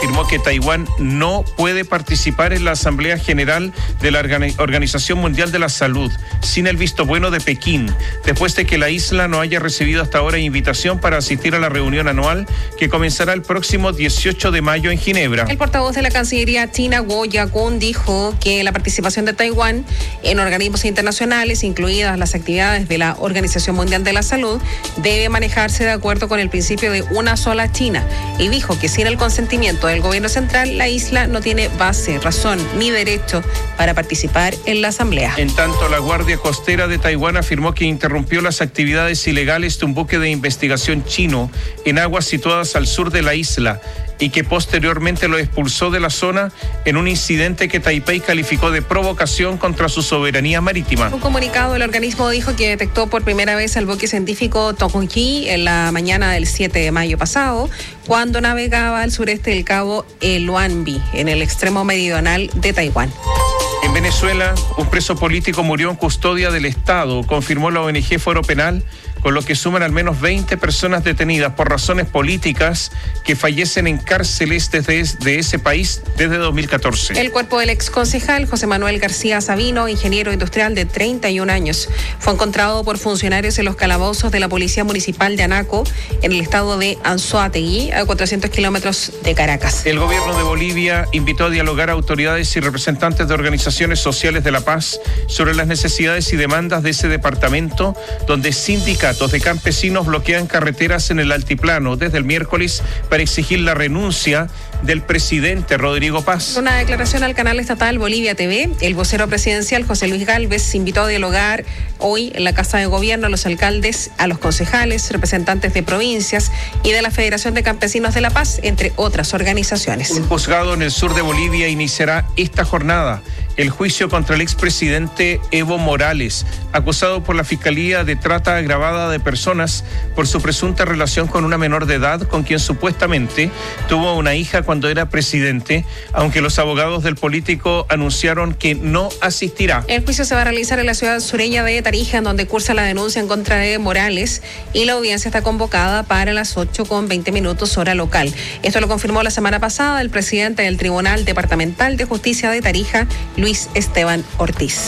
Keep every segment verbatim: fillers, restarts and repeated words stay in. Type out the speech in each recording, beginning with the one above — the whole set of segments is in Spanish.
afirmó que Taiwán no puede participar en la Asamblea General de la Organización Mundial de la Salud sin el visto bueno de Pekín, después de que la isla no haya recibido hasta ahora invitación para asistir a la reunión anual que comenzará el próximo dieciocho de mayo en Ginebra. El portavoz de la Cancillería china, Guo Jiakun, dijo que la participación de Taiwán en organismos internacionales, incluidas las actividades de la Organización Mundial de la Salud, debe manejarse de acuerdo con el principio de una sola China, y dijo que sin el consentimiento del gobierno central, la isla no tiene base, razón ni derecho para participar en la asamblea. En tanto, la Guardia Costera de Taiwán afirmó que interrumpió las actividades ilegales de un buque de investigación chino en aguas situadas al sur de la isla y que posteriormente lo expulsó de la zona en un incidente que Taipei calificó de provocación contra su soberanía marítima. Un comunicado, el organismo dijo que detectó por primera vez al buque científico Tongji en la mañana del siete de mayo pasado, cuando navegaba al sureste del cabo Eluanbi, en el extremo meridional de Taiwán. En Venezuela, un preso político murió en custodia del Estado, confirmó la O N G Foro Penal, con lo que suman al menos veinte personas detenidas por razones políticas que fallecen en cárceles desde de ese país desde dos mil catorce. El cuerpo del exconcejal José Manuel García Sabino, ingeniero industrial de treinta y un años, fue encontrado por funcionarios en los calabozos de la Policía Municipal de Anaco, en el estado de Anzoátegui, a cuatrocientos kilómetros de Caracas. El gobierno de Bolivia invitó a dialogar a autoridades y representantes de organizaciones sociales de La Paz sobre las necesidades y demandas de ese departamento, donde sindicatos de campesinos bloquean carreteras en el altiplano desde el miércoles para exigir la renuncia del presidente Rodrigo Paz. Una declaración al canal estatal Bolivia T V, el vocero presidencial José Luis Gálvez invitó a dialogar hoy en la Casa de Gobierno a los alcaldes, a los concejales, representantes de provincias y de la Federación de Campesinos de La Paz, entre otras organizaciones. Un juzgado en el sur de Bolivia iniciará esta jornada el juicio contra el expresidente Evo Morales, acusado por la Fiscalía de trata agravada de personas por su presunta relación con una menor de edad con quien supuestamente tuvo una hija cuando era presidente, aunque los abogados del político anunciaron que no asistirá. El juicio se va a realizar en la ciudad sureña de Tarija, en donde cursa la denuncia en contra de Morales, y la audiencia está convocada para las ocho con veinte minutos hora local. Esto lo confirmó la semana pasada el presidente del Tribunal Departamental de Justicia de Tarija, Luis Esteban Ortiz.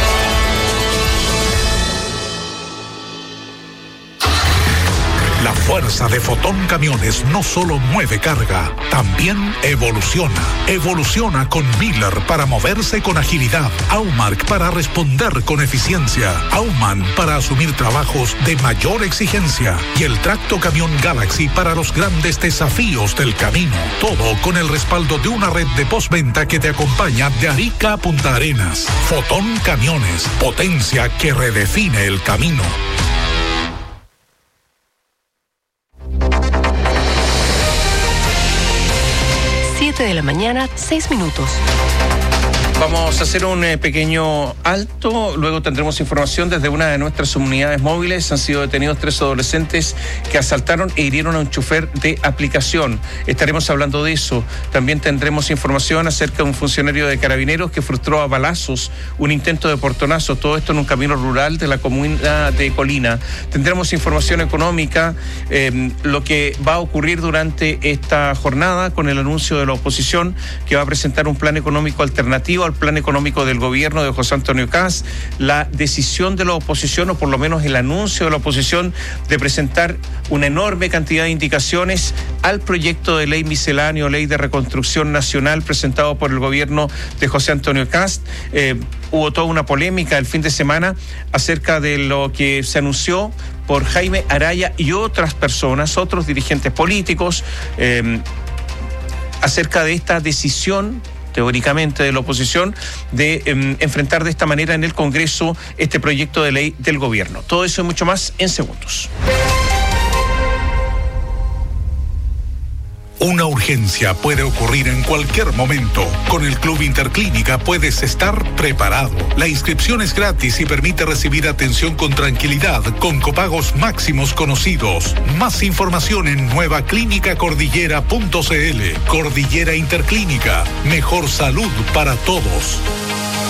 La fuerza de Fotón Camiones no solo mueve carga, también evoluciona. Evoluciona con Miller para moverse con agilidad, Aumark para responder con eficiencia, Auman para asumir trabajos de mayor exigencia y el Tracto Camión Galaxy para los grandes desafíos del camino. Todo con el respaldo de una red de postventa que te acompaña de Arica a Punta Arenas. Fotón Camiones, potencia que redefine el camino. De la mañana, seis minutos. Vamos a hacer un eh, pequeño alto, luego tendremos información desde una de nuestras unidades móviles. Han sido detenidos tres adolescentes que asaltaron e hirieron a un chofer de aplicación. Estaremos hablando de eso. También tendremos información acerca de un funcionario de Carabineros que frustró a balazos un intento de portonazo, todo esto en un camino rural de la comuna de Colina. Tendremos información económica, eh, lo que va a ocurrir durante esta jornada con el anuncio de la oposición que va a presentar un plan económico alternativo al plan económico del gobierno de José Antonio Kast, la decisión de la oposición, o por lo menos el anuncio de la oposición, de presentar una enorme cantidad de indicaciones al proyecto de ley misceláneo, ley de reconstrucción nacional presentado por el gobierno de José Antonio Kast. Eh, hubo toda una polémica el fin de semana acerca de lo que se anunció por Jaime Araya y otras personas, otros dirigentes políticos, eh, acerca de esta decisión teóricamente de la oposición, de eh, enfrentar de esta manera en el Congreso este proyecto de ley del gobierno. Todo eso y mucho más en segundos. Una urgencia puede ocurrir en cualquier momento. Con el Club Interclínica puedes estar preparado. La inscripción es gratis y permite recibir atención con tranquilidad, con copagos máximos conocidos. Más información en nueva clínica cordillera punto c l. Cordillera Interclínica. Mejor salud para todos.